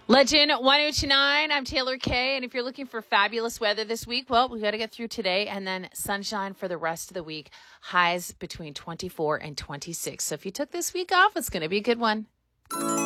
Legend 1029, I'm Taylor Kay, and if you're looking for fabulous weather this week, well, we got to get through today and then sunshine for the rest of the week. Highs between 24 and 26. So if you took this week off, it's going to be a good one.